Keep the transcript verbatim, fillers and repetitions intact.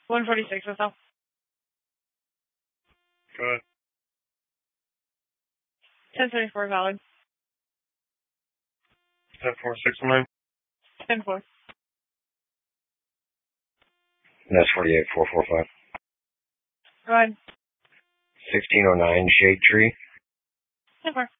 one forty-six, what's up? Go ahead. ten seventy-four, valid. ten four six nine. ten four. That's forty-eight four four five. Go ahead. sixteen oh nine Shade Tree. ten four.